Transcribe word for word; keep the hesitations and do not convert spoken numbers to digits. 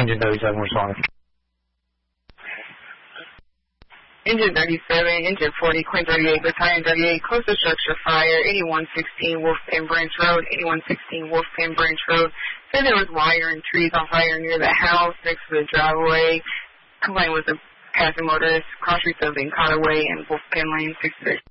Engine thirty-seven, responding. Engine thirty-seven, Engine forty, Queen thirty-eight, Battalion thirty-eight, close to structure fire, eighty-one sixteen Wolf Pen Branch Road, eighty-one sixteen Wolf Pen Branch Road. Said there was wire and trees on fire near the house next to the driveway. Complaint was a passing motorist, cross streets of being caught away in Wolf Pen Lane, six thirty.